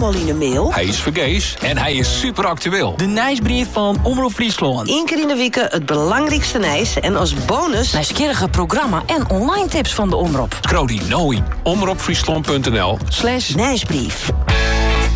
allemaal in de mail? Hij is vergees en hij is super actueel. De nieuwsbrief van Omroep Friesland. Eén keer in de week het belangrijkste nieuws en als bonus... nieuwsgierige programma en online tips van de Omroep. Scroll die nou in omroepfriesland.nl/nieuwsbrief.